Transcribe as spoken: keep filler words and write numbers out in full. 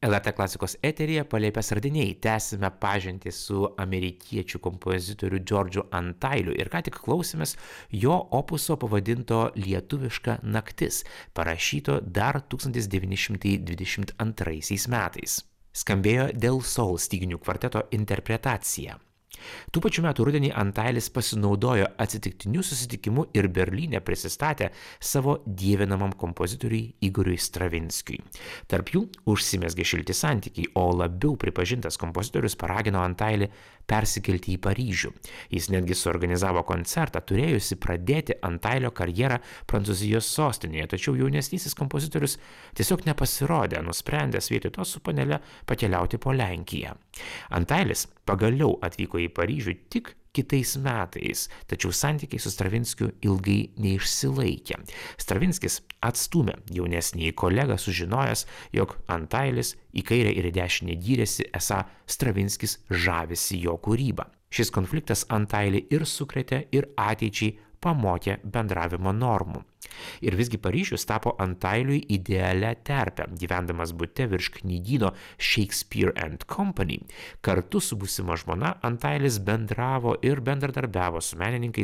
L R T klasikos eteryje Palėpės radiniai tęsime pažintį su amerikiečių kompozitoriu Džordžu Antailiu ir ką tik klausėmės jo opuso pavadinto Lietuviška naktis, parašyto dar tūkstantis devyni šimtai dvidešimt antraisiais metais. Skambėjo Del Sol styginių kvarteto interpretacija. Tų pačių metų rudenį Antailis pasinaudojo atsitiktiniu susitikimu ir Berlyne prisistatė savo dievinamam kompozitoriui Igoriui Stravinskiui. Tarp jų užsimezgė šilti santykiai, o labiau pripažintas kompozitorius paragino Antailį persikelti į Paryžių. Jis netgi suorganizavo koncertą, turėjusi pradėti Antailio karjerą Prancūzijos sostinėje, tačiau jaunesnysis kompozitorius tiesiog nepasirodė, nusprendęs vietoj to su panele pakeliauti po Lenkiją. Antailis pagaliau atvyko į Paryžių tik kitais metais, tačiau santykiai su Stravinskiu ilgai neišsilaikė. Stravinskis atstūmė jaunesnįjį kolegą, sužinojęs, jog Antailis į kairę ir į dešinę gyrėsi, esą Stravinskis žavisi jo kūrybą. Šis konfliktas Antailį ir sukrėtė, ir ateičiai pamokė bendravimo normų. Ir visgi Paryžius tapo Antailiui idealią terpę, gyvendamas bute virš knygyno Shakespeare and Company. Kartu su būsima žmona Antailis bendravo ir bendradarbiavo su menininkais